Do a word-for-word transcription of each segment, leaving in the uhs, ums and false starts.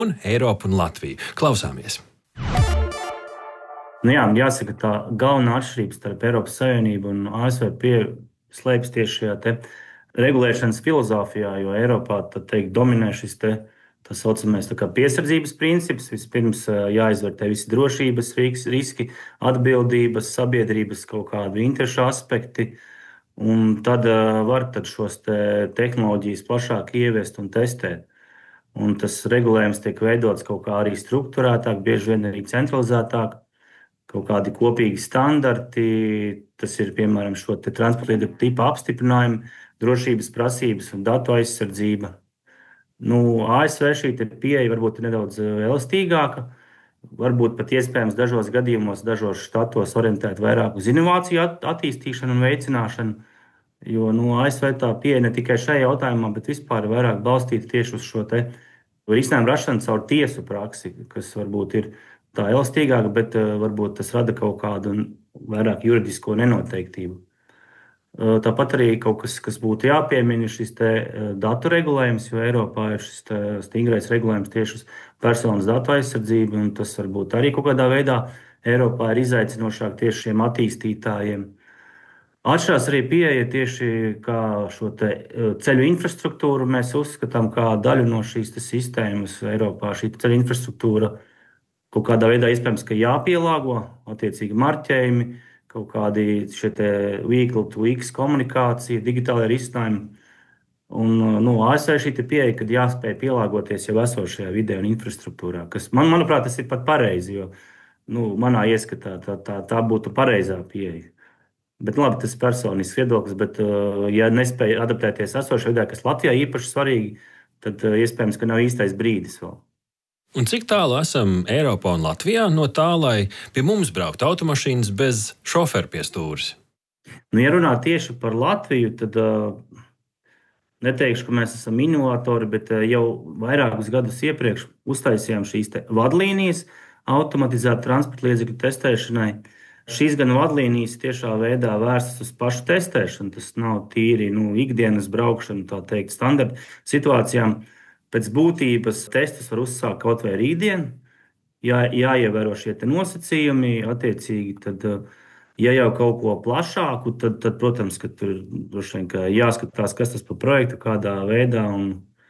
un Eiropu un Latviju. Klausāmies! Nu jā, jāsaka, tā galvenā atšķirība starp Eiropas Savienību un A S V pieeju slēpjas tieši šajā te regulēšanas filozofijā, jo Eiropā tad, teikt, dominē šis te, tā saucamais tā kā piesardzības princips. Vispirms jāizvērtē visi drošības riski, atbildības, sabiedrības kaut kādu interešu aspekti, un tad var tad šos te tehnoloģijas plašāk ieviest un testēt. Un tas regulējums tiek veidots kaut kā arī strukturētāk, bieži vien arī centralizētāk. Kaut kādi kopīgi standarti, tas ir piemēram šo transporta līdzekļu tipa apstiprinājumi, drošības prasības un datu aizsardzība. Nu, A S V šī pieeja varbūt ir nedaudz elastīgāka, varbūt pat iespējams dažos gadījumos, dažos štatos orientēt vairāk uz inovāciju attīstīšanu un veicināšanu, jo nu, A S V tā pieeja ne tikai šajā jautājumā, bet vispār ir vairāk balstīta tieši uz šo te risinājumu rašanu caur tiesu praksi, kas varbūt ir tā elastīgāk, bet uh, varbūt tas rada kaut kādu vairāk juridisko nenoteiktību. Uh, tāpat arī kaut kas, kas būtu jāpiemina, ir šis te, uh, datu regulējums, jo Eiropā ir šis te, stingrais regulējums tieši uz personas datu aizsardzību, un tas varbūt arī kaut kādā veidā Eiropā ir izaicinošāk tieši šiem attīstītājiem. Atšķirās arī pieeja tieši kā šo te, uh, ceļu infrastruktūru mēs uzskatām kā daļu no šīs te sistēmas. Eiropā šī ceļu infrastruktūra kaut kādā veidā iespējams, ka jāpielāgo, attiecīgi marķējumi, kaut kādi šie te vehicle to X komunikācija, digitālajā risinājumi. Un nu, A S V šī pieeja, kad jāspēj pielāgoties jau esošajā vidē un infrastruktūrā, kas man, manuprāt, tas ir pat pareizi, jo nu, manā ieskatā tā, tā, tā būtu pareizā pieeja. Bet labi, tas ir personisks viedoklis, bet ja nespēj adaptēties esošajā vidē, kas Latvijā īpaši svarīgi, tad iespējams, ka nav īstais brīdis vēl. Un cik tālu esam Eiropā un Latvijā no tā, lai pie mums brauktu automašīnas bez šoferu pie stūres? Nu, ja runā tieši par Latviju, tad uh, neteikšu, ka mēs esam inovatori, bet uh, jau vairākus gadus iepriekš uztaisījām šīs te vadlīnijas automatizētu transporta līdzekļu testēšanai. Šīs gan vadlīnijas tiešā veidā vērstas uz pašu testēšanu, tas nav tīri nu, ikdienas braukšana, tā teikt, standarta situācijām. Pēc būtības testus var uzsākt kaut vai rītdien, jā, jāievēro šie nosacījumi, attiecīgi, tad, ja jau kaut ko plašāku, tad, tad protams, ka tur droši vien ka jāskatās, kas tas par projektu, kādā veidā, un,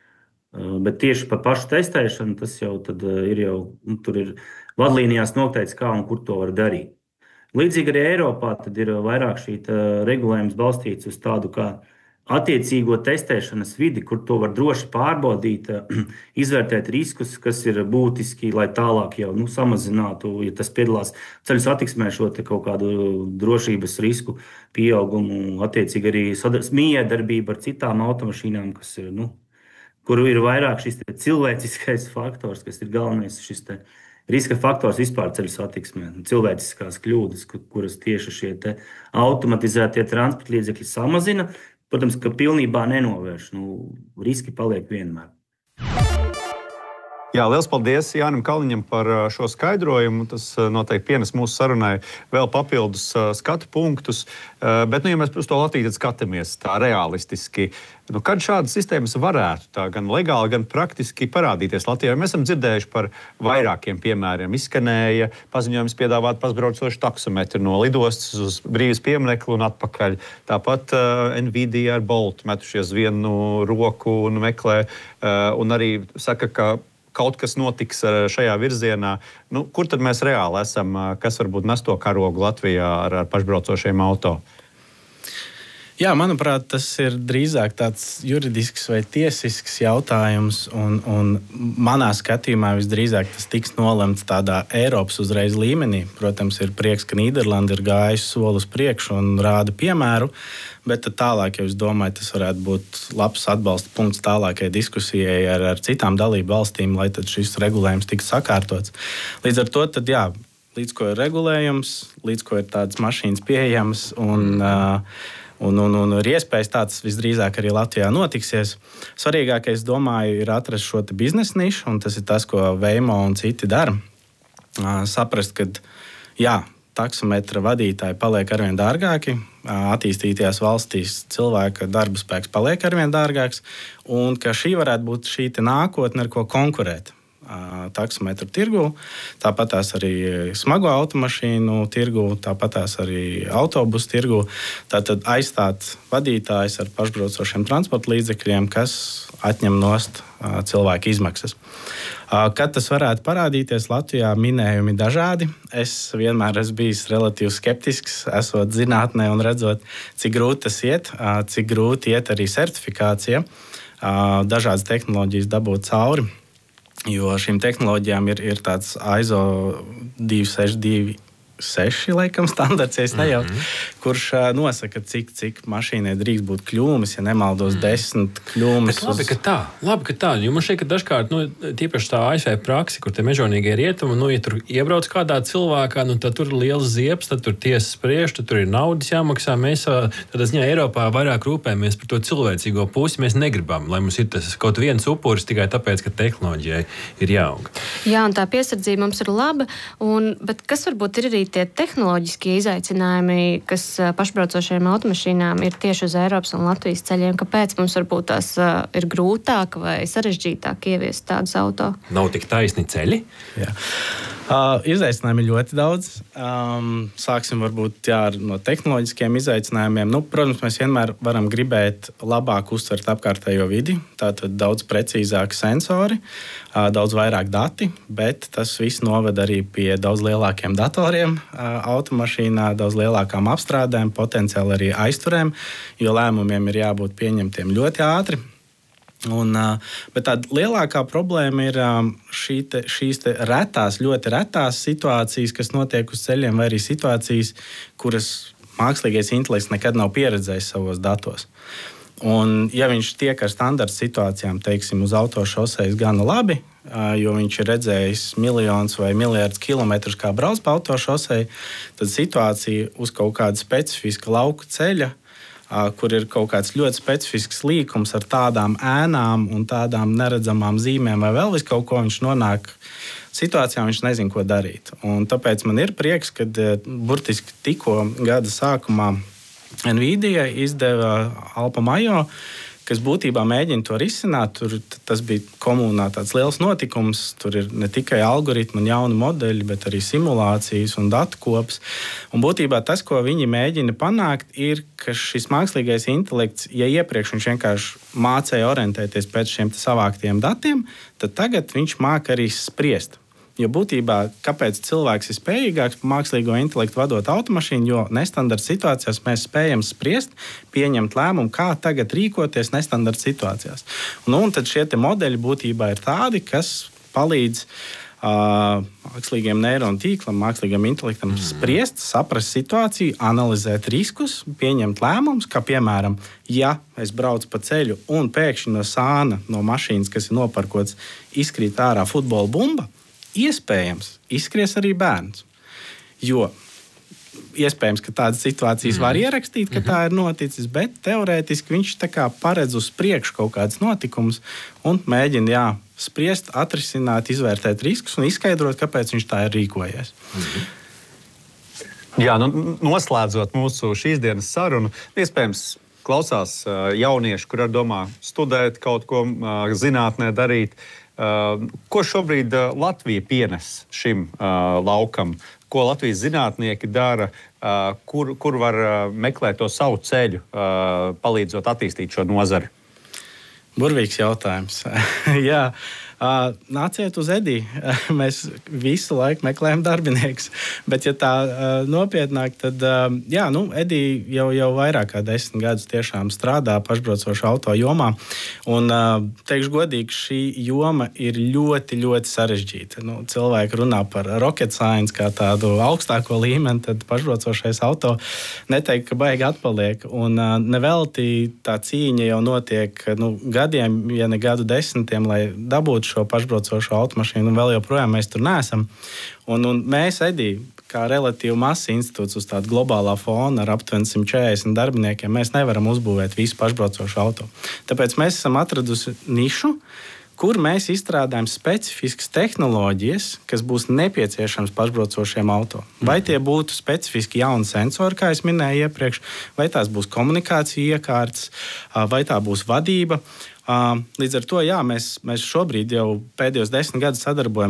bet tieši par pašu testēšanu tas jau tad ir jau, nu, tur ir vadlīnijās noteikts, kā un kur to var darīt. Līdzīgi arī Eiropā tad ir vairāk šī regulējums balstīts uz tādu kā attiecīgo testēšanas vidi, kur to var droši pārbaudīt, izvērtēt riskus, kas ir būtiski, lai tālāk jau nu, samazinātu, ja tas piedalās ceļu satiksmē šo kaut kādu drošības risku pieaugumu, attiecīgi arī mijiedarbība ar citām automašīnām, kas ir, nu, kur ir vairāk šis cilvēciskais faktors, kas ir galvenais šis te riska faktors vispār ceļu satiksmē, cilvēciskās kļūdas, kuras tieši šie te automatizētie transporta līdzekļi samazina. Protams, ka pilnībā nenovērš. Nu, riski paliek vienmēr. Jā, liels paldies Jānim Kalniņam par šo skaidrojumu. Tas noteikti pienes mūsu sarunai vēl papildus skatu punktus. Bet, nu, ja mēs uz to Latviju skatāmies tā realistiski, nu, kad šādas sistēmas varētu tā gan legāli, gan praktiski parādīties Latvijā? Mēs esam dzirdējuši par vairākiem piemēriem. Izskanēja paziņojums piedāvāt pašbraucošu taksometru no lidostas uz Brīvības pieminekli un atpakaļ. Tāpat uh, Nvidia ar Bolt metušies vienu roku un meklē, uh, un arī saka, ka kaut kas notiks šajā virzienā. Nu, kur tad mēs reāli esam? Kas varbūt nes to karogu Latvijā ar, ar pašbraucošiem auto? Jā, manuprāt, tas ir drīzāk tāds juridisks vai tiesisks jautājums, un, un manā skatījumā visdrīzāk tas tiks nolemts tādā Eiropas uzreiz līmenī. Protams, ir prieks, ka Nīderlanda ir gājusi soli uz priekšu un rāda piemēru, bet tālāk, jau es domāju, tas varētu būt labs atbalsta punkts tālākai diskusijai ar, ar citām dalību valstīm, lai tad šis regulējums tiks sakārtots. Līdz ar to, tad jā, līdz ko ir regulējums, līdz ko ir tādas mašīnas pieejamas un uh, Un, un, un ir iespējas tāds visdrīzāk arī Latvijā notiksies. Svarīgākais, domāju, ir atrast šo biznesa nišu, un tas ir tas, ko Waymo un citi dara. Saprast, ka jā, taksometra vadītāji paliek arvien dārgāki, attīstītajās valstīs cilvēka darba spēks paliek arvien dārgāks, un ka šī varētu būt šī nākotne, ar ko konkurēt. taksometru tirgū, tāpat tās arī smago automašīnu tirgū, tāpat tās arī autobusu tirgū. Tātad aizstāt vadītājs ar pašbraucošiem transporta līdzekļiem, kas atņem nost cilvēku izmaksas. Kad tas varētu parādīties Latvijā, minējumi dažādi. Es vienmēr esmu bijis relatīvi skeptisks, esot zinātnē un redzot, cik grūti tas iet, cik grūti iet arī certifikācija, dažādas tehnoloģijas dabūt cauri. Jo šīm tehnoloģijām ir, ir tāds I S O divi seši divi seši, laikam, standarts, ja es nejaucu, mm-hmm. kurš uh, nosaka, cik, cik mašīnai drīkst būt kļūmes, ja nemaldos, mm. desmit kļūmes. Bet labi, ka tā, labi, ka tā, jo man šķiet, ka dažkārt, nu, tīpaši tā A S V praksi, kur te mežonīgie rietumi, nu, ja tur iebrauc kādā cilvēkā, nu, tad tur ir liels ziepes, tad tur tiesas spriež, tad tur ir naudas jāmaksā. Mēs tādā ziņā Eiropā vairāk rūpējamies par to cilvēcīgo pusi. Mēs negribam, lai mums ir tas kaut viens upuris tikai tāpēc, ka tehnoloģijai ir jāaug. Jā, un tā piesardzība mums ir laba, un, bet kas varbūt ir arī tie tehnoloģiskie izaicinājumi, kas pašbraucošajām automašīnām ir tieši uz Eiropas un Latvijas ceļiem? Kāpēc mums varbūt tās ir grūtāk vai sarežģītāk ieviest tādus auto? Nav tik taisni ceļi? Jā. Uh, izaicinājumi ir ļoti daudz. Um, sāksim varbūt jā, no tehnoloģiskiem izaicinājumiem. Nu, protams, mēs vienmēr varam gribēt labāk uztvert apkārtējo vidi, tātad daudz precīzāki sensori, uh, daudz vairāk dati, bet tas viss noved arī pie daudz lielākiem datoriem uh, automašīnā, daudz lielākām apstrādēm, potenciāli arī aizturēm, jo lēmumiem ir jābūt pieņemtiem ļoti ātri. Un, bet tāda lielākā problēma ir šī te, šīs te retās, ļoti retās situācijas, kas notiek uz ceļiem, vai arī situācijas, kuras mākslīgais intelekts nekad nav pieredzējis savos datos. Un, ja viņš tiek ar standarta situācijām, teiksim, uz autošosejas gana labi, jo viņš ir redzējis miljonus vai miljardus kilometrus, kā brauc pa autošoseju, tad situācija uz kaut kāda specifiska lauku ceļa, kur ir kaut kāds ļoti specifisks līkums ar tādām ēnām un tādām neredzamām zīmēm vai vēl vis kaut ko, viņš nonāk situācijā, viņš nezina, ko darīt. Un tāpēc man ir prieks, ka burtiski tikko gada sākumā Nvidia izdeva Alpa Majo, kas būtībā mēģina to risināt. Tur, tas bija komunā tāds liels notikums. Tur ir ne tikai algoritmi un jauni modeļi, bet arī simulācijas un datu kops. Un būtībā tas, ko viņi mēģina panākt, ir, ka šis mākslīgais intelekts, ja iepriekš viņš vienkārši mācīja orientēties pēc šiem savāktiem datiem, tad tagad viņš māk arī spriest. Jo būtībā, kāpēc cilvēks ir spējīgāks par mākslīgo intelektu vadot automašīnu, jo nestandarta situācijās mēs spējam spriest, pieņemt lēmumu, kā tagad rīkoties nestandarta situācijās. Un, un tad šie te modeļi būtībā ir tādi, kas palīdz uh, mākslīgiem neironu tīklam, mākslīgam intelektam mm. spriest, saprast situāciju, analizēt riskus, pieņemt lēmumus, kā piemēram, ja es braucu pa ceļu un pēkšņi no sāna, no mašīnas, kas ir noparkots, izkrīt ārā futbola bumba, iespējams, izskries arī bērns. Jo iespējams, ka tādas situācijas mm. var ierakstīt, ka mm-hmm. tā ir noticis, bet teorētiski viņš tā kā paredz uz priekšu kaut kādus notikumus un mēģina jā, spriest, atrisināt, izvērtēt riskus un izskaidrot, kāpēc viņš tā ir rīkojies. Mm-hmm. Jā, nu, noslēdzot mūsu šīs dienas sarunu, iespējams, klausās jaunieši, kur ar domā studēt kaut ko, zinātnē darīt. Ko šobrīd Latvija pienes šim uh, laukam? Ko Latvijas zinātnieki dara? Uh, kur, kur var meklēt to savu ceļu, uh, palīdzot attīstīt šo nozari? Burvīgs jautājums. Jā. Uh, nāciet uz Ediju. Mēs visu laiku meklējam darbiniekus. Bet, ja tā uh, nopietnāk, tad uh, jā, nu, Edija jau, jau vairāk kā desmit gadus tiešām strādā pašbraucošu auto jomā. Un, uh, teikšu godīgi, šī joma ir ļoti, ļoti sarežģīta. Nu, cilvēki runā par rocket science kā tādu augstāko līmeni, tad pašbraucošais auto neteikt, ka baigi atpaliek. Un uh, nevelti tā cīņa jau notiek nu, gadiem, ja ne gadu desmitiem, lai dabūtu šo pašbraucošo automašīnu, un vēl joprojām mēs tur neesam. Un, un mēs, Edija, kā relatīvi mazs institūts uz tāda globālā fona ar aptuveni simt četrdesmit darbiniekiem, mēs nevaram uzbūvēt visu pašbraucošu auto. Tāpēc mēs esam atradusi nišu, kur mēs izstrādājam specifiskas tehnoloģijas, kas būs nepieciešams pašbraucošiem auto. Vai tie būtu specifiski jauni sensori, kā es minēju iepriekš, vai tās būs komunikācija iekārtas, vai tā būs vadība. Līdz ar to jā, mēs, mēs šobrīd jau pēdējos desmit gadus sadarbojamies